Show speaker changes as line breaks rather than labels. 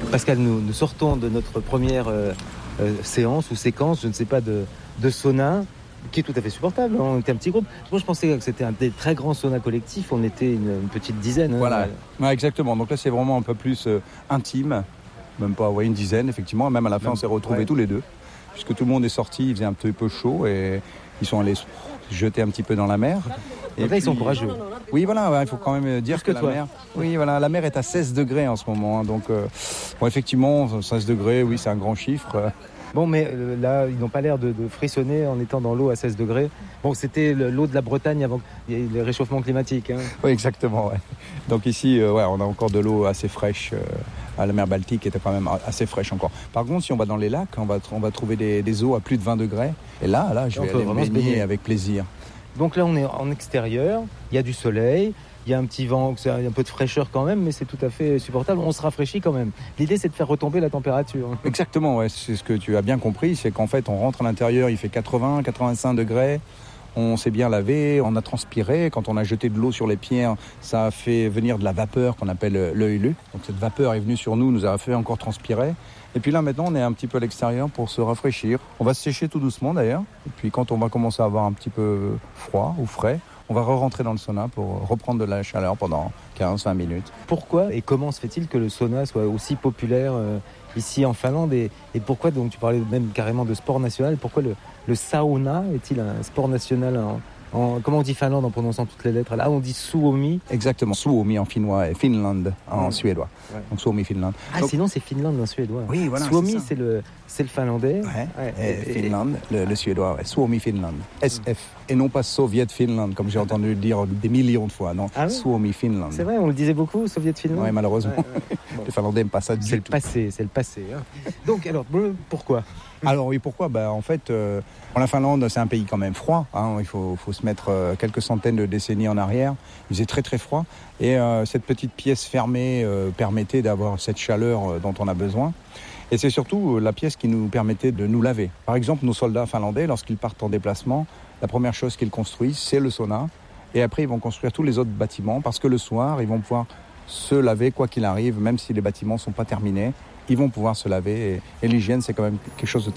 Pascal, nous sortons de notre première séance ou séquence, je ne sais pas, de sauna, qui est tout à fait supportable. On était un petit groupe. Moi, je pensais que c'était un des très grands saunas collectifs. On était une petite dizaine.
Voilà, ouais, exactement. Donc là, c'est vraiment un peu plus intime. Même pas, une dizaine, effectivement. Même à la fin, on s'est retrouvés tous les deux. Puisque tout le monde est sorti, il faisait un petit peu chaud et ils sont allés se jeter un petit peu dans la mer.
Et là, ils sont courageux.
Oui, voilà, il faut quand même dire que la mer... Oui, voilà, la mer est à 16 degrés en ce moment. Donc, effectivement, 16 degrés, oui, c'est un grand chiffre.
Bon, mais là, ils n'ont pas l'air de frissonner en étant dans l'eau à 16 degrés. Bon, c'était l'eau de la Bretagne avant qu'il y ait le réchauffement climatique. Hein.
Oui, exactement. Ouais. Donc ici, on a encore de l'eau assez fraîche. La mer Baltique était quand même assez fraîche encore. Par contre, si on va dans les lacs, on va trouver des eaux à plus de 20 degrés. Et là je vais aller me baigner avec plaisir.
Donc là, on est en extérieur, il y a du soleil, il y a un petit vent, un peu de fraîcheur quand même, mais c'est tout à fait supportable. On se rafraîchit quand même. L'idée, c'est de faire retomber la température.
Exactement, ouais. C'est ce que tu as bien compris, c'est qu'en fait, on rentre à l'intérieur, il fait 80, 85 degrés. On s'est bien lavé, on a transpiré. Quand on a jeté de l'eau sur les pierres, ça a fait venir de la vapeur qu'on appelle l'EILU. Donc cette vapeur est venue sur nous a fait encore transpirer. Et puis là, maintenant, on est un petit peu à l'extérieur pour se rafraîchir. On va se sécher tout doucement d'ailleurs. Et puis quand on va commencer à avoir un petit peu froid ou frais, on va re-rentrer dans le sauna pour reprendre de la chaleur pendant 15-20 minutes.
Pourquoi et comment se fait-il que le sauna soit aussi populaire ici en Finlande et pourquoi, donc tu parlais même carrément de sport national, pourquoi le sauna est-il un sport national comment on dit Finlande en prononçant toutes les lettres? Là, on dit Suomi.
Exactement, Suomi en finnois et Finland en suédois. Ouais. Donc Suomi, Finland.
Ah, donc, sinon c'est Finlande en suédois.
Oui, voilà.
Suomi, c'est le finlandais.
Ouais. Et Finland, le suédois. Ouais. Suomi, Finland. SF. Et non pas Soviet Finland, comme j'ai entendu le dire des millions de fois. Non, Suomi, Finland.
C'est vrai, on le disait beaucoup, Soviet Finland.
Oui, malheureusement. Ouais. Bon. Les Finlandais n'aiment pas ça du tout.
C'est le passé. Hein. Donc, alors, pourquoi?
Alors oui, pourquoi ? En fait, la Finlande, c'est un pays quand même froid. Hein. Il faut se mettre quelques centaines de décennies en arrière. Il faisait très très froid. Et cette petite pièce fermée permettait d'avoir cette chaleur dont on a besoin. Et c'est surtout la pièce qui nous permettait de nous laver. Par exemple, nos soldats finlandais, lorsqu'ils partent en déplacement, la première chose qu'ils construisent, c'est le sauna. Et après, ils vont construire tous les autres bâtiments parce que le soir, ils vont pouvoir se laver quoi qu'il arrive, même si les bâtiments ne sont pas terminés. Ils vont pouvoir se laver et l'hygiène, c'est quand même quelque chose de